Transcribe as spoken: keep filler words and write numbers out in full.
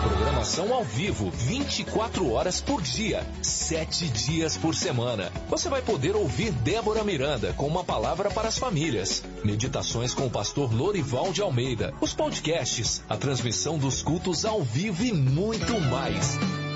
Programação ao vivo, vinte e quatro horas por dia, sete dias por semana. Você vai poder ouvir Débora Miranda com uma palavra para as famílias, meditações com o pastor Lorival de Almeida, os podcasts, a transmissão dos cultos ao vivo e muito mais.